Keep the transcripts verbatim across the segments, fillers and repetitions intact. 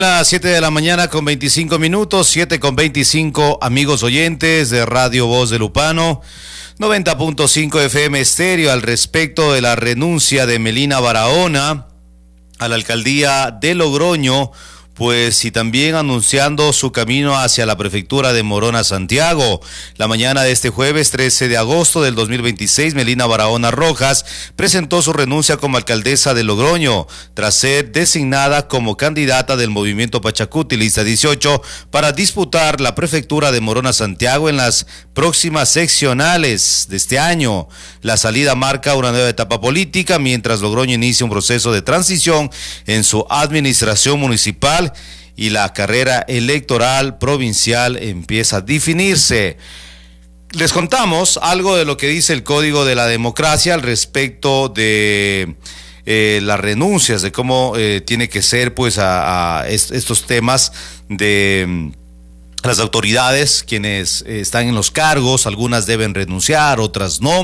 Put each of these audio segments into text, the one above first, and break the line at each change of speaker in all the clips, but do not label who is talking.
Las siete de la mañana con veinticinco minutos, siete con veinticinco, amigos oyentes de Radio Voz de Lupano, noventa punto cinco F M Estéreo, al respecto de la renuncia de Melina Barahona a la alcaldía de Logroño, pues y también anunciando su camino hacia la prefectura de Morona, Santiago. La mañana de este jueves trece de agosto del dos mil veintiséis, Melina Barahona Rojas presentó su renuncia como alcaldesa de Logroño, tras ser designada como candidata del movimiento Pachacuti Lista dieciocho para disputar la prefectura de Morona, Santiago en las próximas seccionales de este año. La salida marca una nueva etapa política, mientras Logroño inicia un proceso de transición en su administración municipal y la carrera electoral provincial empieza a definirse. Les contamos algo de lo que dice el Código de la Democracia al respecto de eh, las renuncias, de cómo eh, tiene que ser pues a, a est- estos temas de mm, las autoridades, quienes eh, están en los cargos. Algunas deben renunciar, otras no.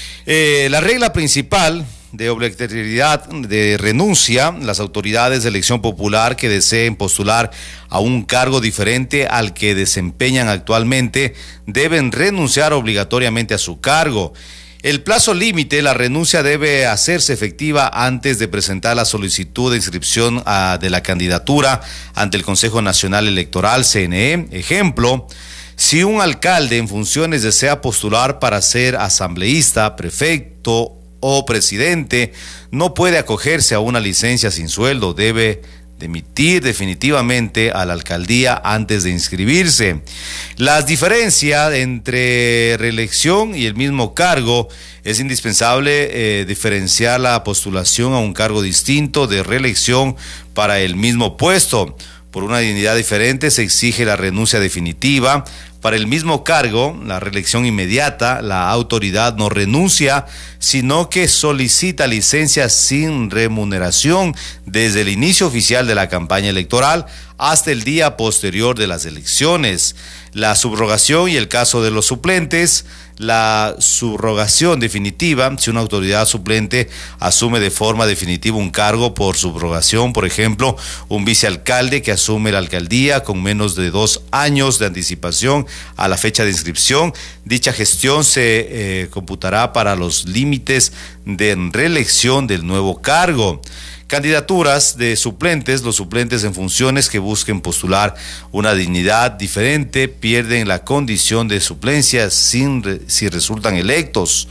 Eh, la regla principal de obligatoriedad de renuncia: las autoridades de elección popular que deseen postular a un cargo diferente al que desempeñan actualmente deben renunciar obligatoriamente a su cargo. El plazo límite: la renuncia debe hacerse efectiva antes de presentar la solicitud de inscripción a, de la candidatura ante el Consejo Nacional Electoral, C N E. Ejemplo: si un alcalde en funciones desea postular para ser asambleísta, prefecto o presidente, no puede acogerse a una licencia sin sueldo, debe dimitir definitivamente a la alcaldía antes de inscribirse. Las diferencias entre reelección y el mismo cargo: es indispensable eh, diferenciar la postulación a un cargo distinto de reelección para el mismo puesto. Por una dignidad diferente se exige la renuncia definitiva. Para el mismo cargo, la reelección inmediata, la autoridad no renuncia, sino que solicita licencia sin remuneración desde el inicio oficial de la campaña electoral hasta el día posterior de las elecciones. La subrogación y el caso de los suplentes: la subrogación definitiva: si una autoridad suplente asume de forma definitiva un cargo por subrogación, por ejemplo, un vicealcalde que asume la alcaldía con menos de dos años de anticipación a la fecha de inscripción, dicha gestión se eh, computará para los límites de reelección del nuevo cargo. Candidaturas de suplentes: los suplentes en funciones que busquen postular una dignidad diferente pierden la condición de suplencia sin re, si resultan electos.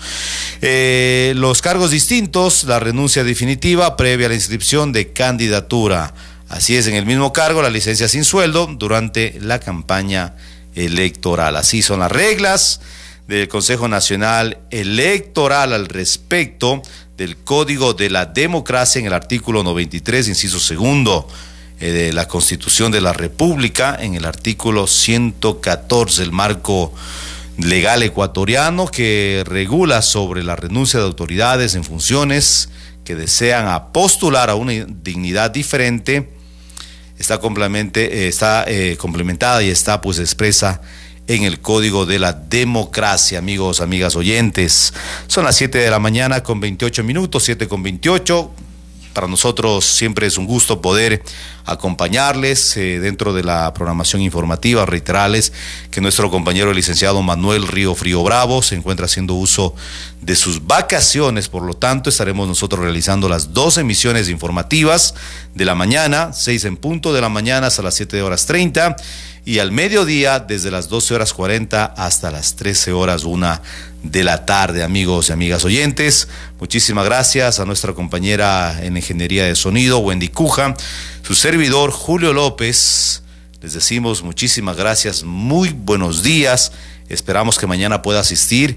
Eh, los cargos distintos: la renuncia definitiva previa a la inscripción de candidatura. Así es, en el mismo cargo, la licencia sin sueldo durante la campaña electoral. Así son las reglas del Consejo Nacional Electoral al respecto del Código de la Democracia en el artículo noventa y tres, inciso segundo, eh, de la Constitución de la República, en el artículo ciento catorce, el marco legal ecuatoriano que regula sobre la renuncia de autoridades en funciones que desean a postular a una dignidad diferente. Está, complemente, eh, está eh, complementada y está pues expresa en el Código de la Democracia, amigos, amigas oyentes. Son las siete de la mañana con veintiocho minutos, siete con veintiocho. Para nosotros siempre es un gusto poder acompañarles eh, dentro de la programación informativa. Reiterarles que nuestro compañero el licenciado Manuel Río Frío Bravo se encuentra haciendo uso de sus vacaciones, por lo tanto estaremos nosotros realizando las dos emisiones informativas de la mañana, seis en punto de la mañana hasta las siete horas treinta, y al mediodía desde las doce horas cuarenta hasta las trece horas una de la tarde, amigos y amigas oyentes. Muchísimas gracias a nuestra compañera en Ingeniería de Sonido, Wendy Cuja, su servidor Julio López. Les decimos muchísimas gracias, muy buenos días. Esperamos que mañana pueda asistir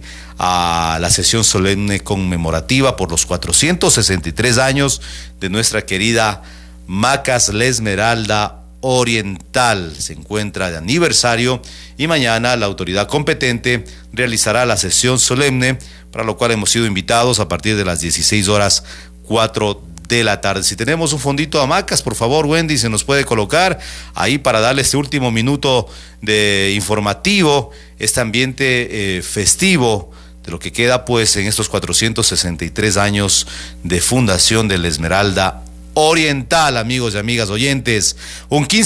a la sesión solemne conmemorativa por los cuatrocientos sesenta y tres años de nuestra querida Macas La Esmeralda Oriental. Se encuentra de aniversario y mañana la autoridad competente realizará la sesión solemne, para lo cual hemos sido invitados a partir de las dieciséis horas cuatro de la tarde. Si tenemos un fondito de hamacas, por favor, Wendy, se nos puede colocar ahí para darle este último minuto de informativo, este ambiente eh, festivo de lo que queda pues en estos cuatrocientos sesenta y tres años de fundación de la Esmeralda Oriental, amigos y amigas oyentes. Un